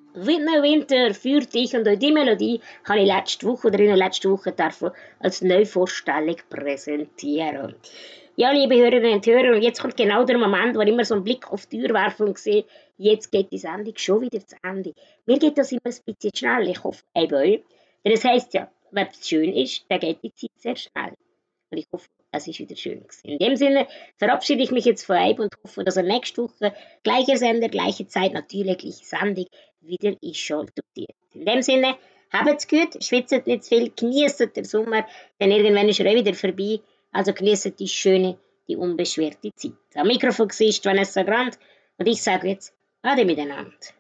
Winter für dich und auch die Melodie habe ich letzte Woche oder in der letzten Woche dürfen als Neuvorstellung präsentieren. Ja, liebe Hörerinnen und Hörer, und jetzt kommt genau der Moment, wo ich immer so einen Blick auf die Tür werfe und sehe, jetzt geht die Sendung schon wieder zu Ende. Mir geht das immer ein bisschen schnell, ich hoffe, eben euch. Denn es heisst ja, wenn es schön ist, dann geht die Zeit sehr schnell. Und ich hoffe, es ist wieder schön gewesen. In dem Sinne verabschiede ich mich jetzt von euch und hoffe, dass ihr nächste Woche gleicher Sender, gleiche Zeit, natürlich gleiche Sendung wieder einschaltet. In dem Sinne, habt's gut, schwitzt nicht zu viel, genießt den Sommer, denn irgendwann ist er auch wieder vorbei. Also genießt die schöne, die unbeschwerte Zeit. Am Mikrofon war Vanessa Grant und ich sage jetzt Ade miteinander.